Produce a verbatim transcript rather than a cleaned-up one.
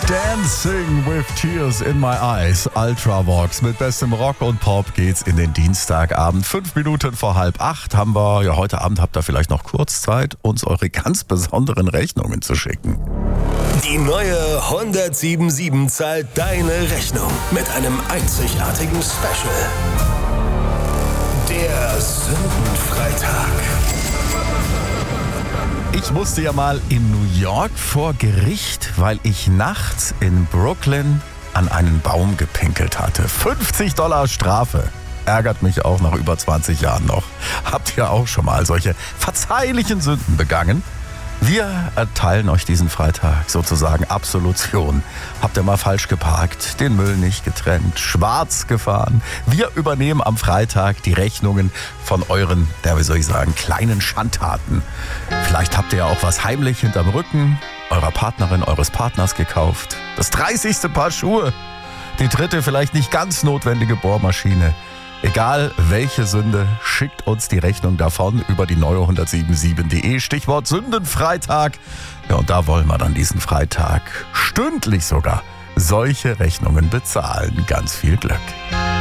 Dancing with Tears in My Eyes, Ultravox. Mit bestem Rock und Pop geht's in den Dienstagabend. Fünf Minuten vor halb acht haben wir, ja heute Abend habt ihr vielleicht noch kurz Zeit, uns eure ganz besonderen Rechnungen zu schicken. Die neue hundertsieben zahlt deine Rechnung mit einem einzigartigen Special. Der Sündenfreitag. Ich musste ja mal in New York vor Gericht, weil ich nachts in Brooklyn an einen Baum gepinkelt hatte. fünfzig Dollar Strafe. Ärgert mich auch nach über zwanzig Jahren noch. Habt ihr auch schon mal solche verzeihlichen Sünden begangen? Wir erteilen euch diesen Freitag sozusagen Absolution. Habt ihr mal falsch geparkt, den Müll nicht getrennt, schwarz gefahren? Wir übernehmen am Freitag die Rechnungen von euren, ja, wie soll ich sagen, kleinen Schandtaten. Vielleicht habt ihr ja auch was heimlich hinterm Rücken eurer Partnerin, eures Partners gekauft. Das dreißigste Paar Schuhe. Die dritte vielleicht nicht ganz notwendige Bohrmaschine. Egal welche Sünde, schickt uns die Rechnung davon über die neue hundertsiebenundsiebzig punkt de. Stichwort Sündenfreitag. Ja, und da wollen wir dann diesen Freitag stündlich sogar solche Rechnungen bezahlen. Ganz viel Glück.